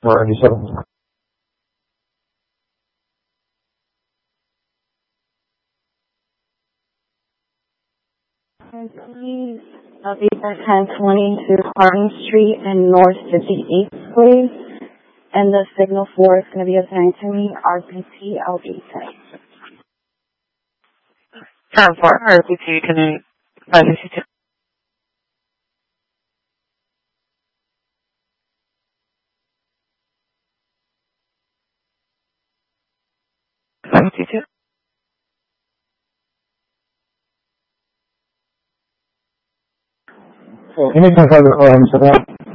487. Please, Visa 1020 to Harden Street and North 58th, please. And the signal for is going to be assigned to me, RPT LB. 10-4, RPT, can you 562? 552? Image 10-5, Mr. Brown.